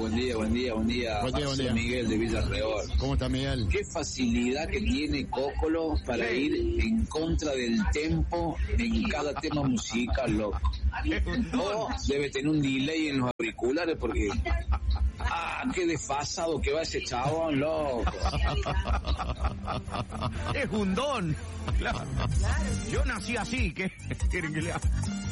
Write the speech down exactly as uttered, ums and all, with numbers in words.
buen día, buen día, buen día. Buen día, buen día. Miguel de Villarreal. ¿Cómo está, Miguel? Qué facilidad que tiene Cocolo para Sí. ir en contra del tempo en cada tema musical, loco. O debe tener un delay en los auriculares porque... Ah, qué desfasado que va ese chabón, loco. Es un don. Claro. Yo nací así, ¿qué quieren que le haga?